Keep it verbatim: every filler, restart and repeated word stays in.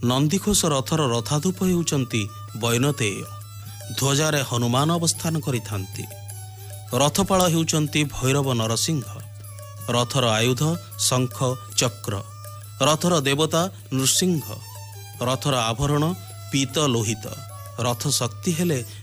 ନନ୍ଦିଘୋଷ ରଥର ରଥାଧୂପ ହେଉଛନ୍ତି ବୈନତେୟ। ଧ୍ୱଜାରେ ହନୁମାନ ଅବସ୍ଥାନ କରିଥାନ୍ତି। ରଥପାଳ ହେଉଛନ୍ତି ଭୈରବ ନରସିଂହ। ରଥର ଆୟୁଧ ଶଙ୍ଖ ଚକ୍ର। ରଥର ଦେବତା ନୃସିଂହ। ରଥର ଆଭରଣ ପୀତ ଲୋହିତ। ରଥ ଶକ୍ତି ହେଲେ